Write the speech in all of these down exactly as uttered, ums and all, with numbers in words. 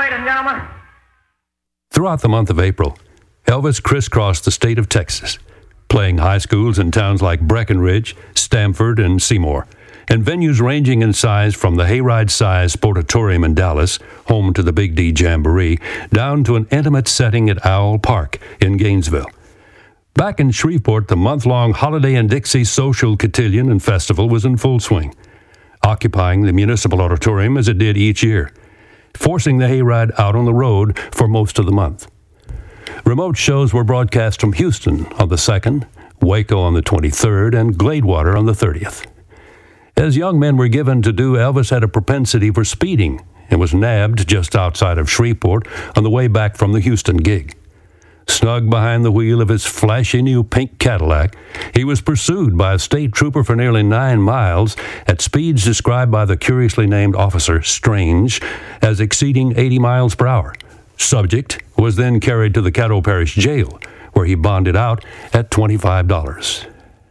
ladies and gentlemen. Throughout the month of April, Elvis crisscrossed the state of Texas, playing high schools in towns like Breckenridge, Stamford, and Seymour, and venues ranging in size from the Hayride-sized Sportatorium in Dallas, home to the Big D Jamboree, down to an intimate setting at Owl Park in Gainesville. Back in Shreveport, the month-long Holiday in Dixie social cotillion and festival was in full swing, occupying the municipal auditorium as it did each year, forcing the hayride out on the road for most of the month. Remote shows were broadcast from Houston on the second, Waco on the twenty-third, and Gladewater on the thirtieth. As young men were given to do, Elvis had a propensity for speeding and was nabbed just outside of Shreveport on the way back from the Houston gig. Snug behind the wheel of his flashy new pink Cadillac, he was pursued by a state trooper for nearly nine miles at speeds described by the curiously named officer, Strange, as exceeding eighty miles per hour. Subject was then carried to the Caddo Parish Jail, where he bonded out at twenty-five dollars.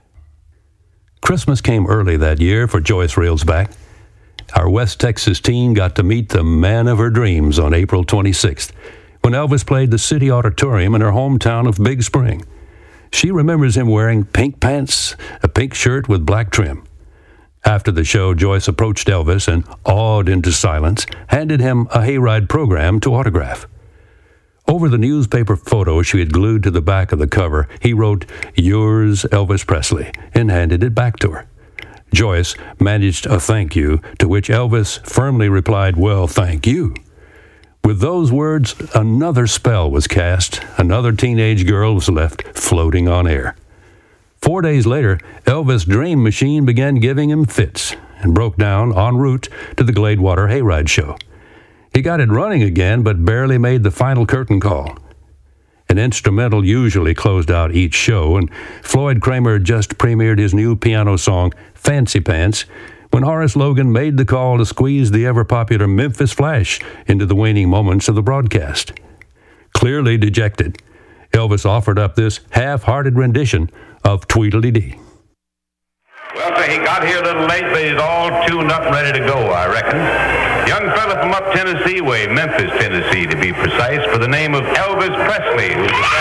Christmas came early that year for Joyce Railsback. Our West Texas teen got to meet the man of her dreams on April twenty-sixth, when Elvis played the City Auditorium in her hometown of Big Spring. She remembers him wearing pink pants, a pink shirt with black trim. After the show, Joyce approached Elvis and, awed into silence, handed him a hayride program to autograph. Over the newspaper photo she had glued to the back of the cover, he wrote, "Yours, Elvis Presley," and handed it back to her. Joyce managed a thank you, to which Elvis firmly replied, "Well, thank you." With those words, another spell was cast. Another teenage girl was left floating on air. Four days later, Elvis' dream machine began giving him fits and broke down en route to the Gladewater Hayride show. He got it running again, but barely made the final curtain call. An instrumental usually closed out each show, and Floyd Kramer just premiered his new piano song, Fancy Pants, when Horace Logan made the call to squeeze the ever-popular Memphis Flash into the waning moments of the broadcast. Clearly dejected, Elvis offered up this half-hearted rendition of Tweedledee. Well, sir, he got here a little late, but he's all tuned up and ready to go, I reckon. Young fella from up Tennessee way, Memphis, Tennessee, to be precise, for the name of Elvis Presley. Who's the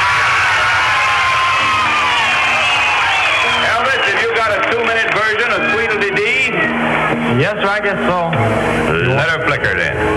Elvis, have you got a two-minute version of Tweedledee? Yes, sir, I guess so. Let her flicker then.